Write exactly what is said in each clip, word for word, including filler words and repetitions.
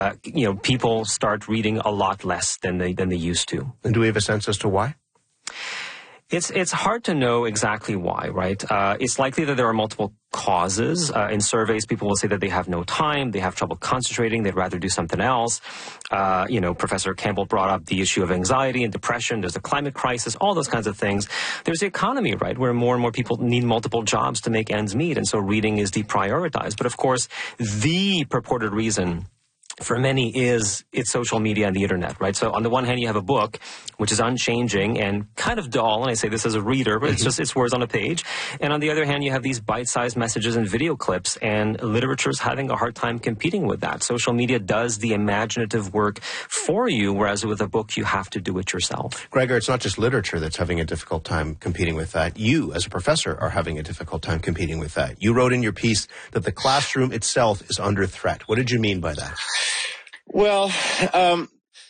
uh, you know, people start reading a lot less than they than they used to. And do we have a sense as to why? It's it's hard to know exactly why, right? Uh, it's likely that there are multiple causes. Uh, in surveys, people will say that they have no time, they have trouble concentrating, they'd rather do something else. Uh, you know, Professor Campbell brought up the issue of anxiety and depression. There's the climate crisis, all those kinds of things. There's the economy, right, where more and more people need multiple jobs to make ends meet, and so reading is deprioritized. But of course, the purported reason for many is it's social media and the internet, right? So on the one hand, you have a book, which is unchanging and kind of dull, and I say this as a reader, but it's just, it's words on a page. And on the other hand, you have these bite-sized messages and video clips, and literature's having a hard time competing with that. Social media does the imaginative work for you, whereas with a book, you have to do it yourself. Gregor, it's not just literature that's having a difficult time competing with that. You, as a professor, are having a difficult time competing with that. You wrote in your piece that the classroom itself is under threat. What did you mean by that? Well, um,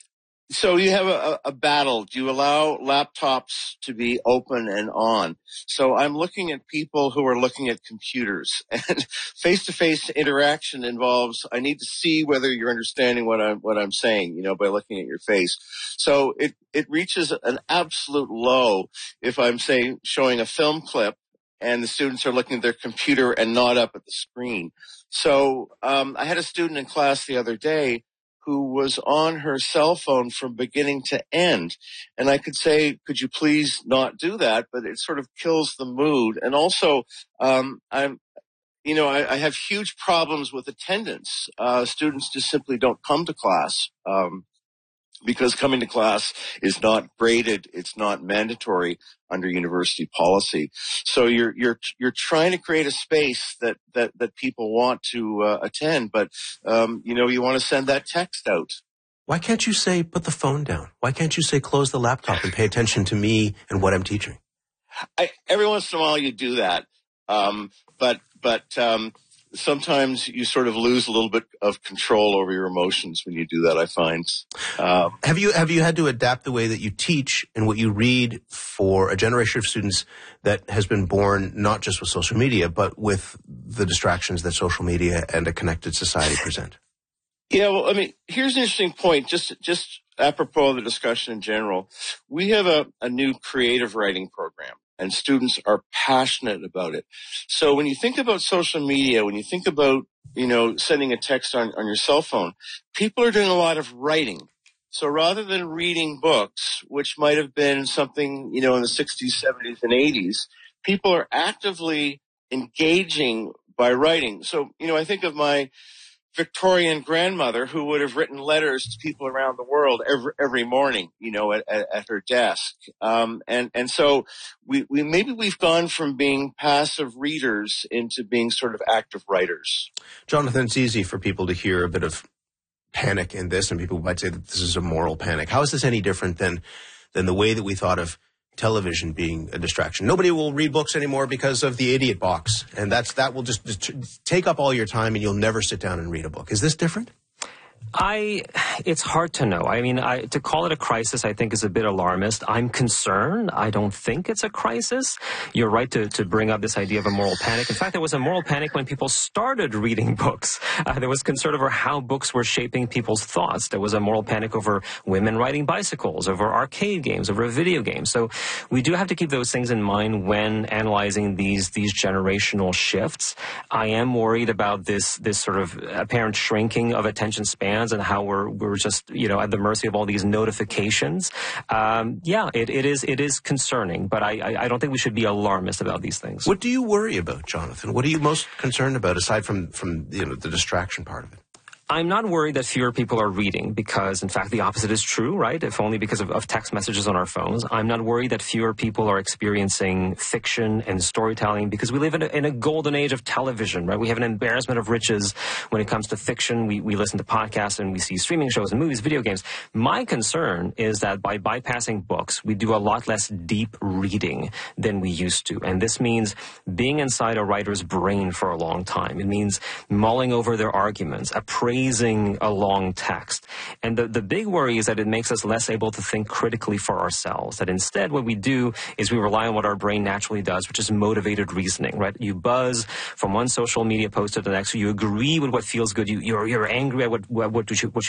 so you have a, a battle. Do you allow laptops to be open and on? So I'm looking at people who are looking at computers, and face-to-face interaction involves, I need to see whether you're understanding what I'm, what I'm saying, you know, by looking at your face. So it, it reaches an absolute low if I'm, say, showing a film clip and the students are looking at their computer and not up at the screen. So um, I had a student in class the other day who was on her cell phone from beginning to end. And I could say, could you please not do that? But it sort of kills the mood. And also, um, I'm, you know, I, I have huge problems with attendance. Uh, students just simply don't come to class. Um, because coming to class is not graded, it's not mandatory under university policy. So you're you're you're trying to create a space that that that people want to uh, attend, but um, you know, you want to send that text out. Why can't you say put the phone down? Why can't you say close the laptop and pay attention to me and what I'm teaching? I, every once in a while you do that, um, but but. Um, Sometimes you sort of lose a little bit of control over your emotions when you do that, I find. Um, have you have you had to adapt the way that you teach and what you read for a generation of students that has been born not just with social media, but with the distractions that social media and a connected society present? Yeah, well, I mean, here's an interesting point, just just apropos of the discussion in general. We have a, a new creative writing program, and students are passionate about it. So when you think about social media, when you think about, you know, sending a text on, on your cell phone, people are doing a lot of writing. So rather than reading books, which might have been something, you know, in the sixties, seventies, and eighties, people are actively engaging by writing. So, you know, I think of my Victorian grandmother who would have written letters to people around the world every every morning, you know, at, at, at her desk. Um, and and so we, we maybe we've gone from being passive readers into being sort of active writers. Jonathan, it's easy for people to hear a bit of panic in this, and people might say that this is a moral panic. How is this any different than than the way that we thought of television being a distraction? Nobody will read books anymore because of the idiot box, and that's that will just, just take up all your time, and you'll never sit down and read a book. Is this different? I, it's hard to know. I mean, I, to call it a crisis, I think is a bit alarmist. I'm concerned. I don't think it's a crisis. You're right to, to bring up this idea of a moral panic. In fact, there was a moral panic when people started reading books. Uh, there was concern over how books were shaping people's thoughts. There was a moral panic over women riding bicycles, over arcade games, over video games. So we do have to keep those things in mind when analyzing these, these generational shifts. I am worried about this, this sort of apparent shrinking of attention span and how we're we're just, you know, at the mercy of all these notifications. Um, yeah, it, it is it is concerning, but I, I I don't think we should be alarmist about these things. What do you worry about, Jonathan? What are you most concerned about aside from from you know the distraction part of it? I'm not worried that fewer people are reading because, in fact, the opposite is true, right? If only because of, of text messages on our phones. I'm not worried that fewer people are experiencing fiction and storytelling because we live in a, in a golden age of television, right? We have an embarrassment of riches when it comes to fiction. We, we listen to podcasts and we see streaming shows and movies, video games. My concern is that by bypassing books, we do a lot less deep reading than we used to. And this means being inside a writer's brain for a long time. It means mulling over their arguments, appraising a long text. And the, the big worry is that it makes us less able to think critically for ourselves. That instead what we do is we rely on what our brain naturally does, which is motivated reasoning, right? You buzz from one social media post to the next. You agree with what feels good. You, you're, you're angry at what, what, what, you, what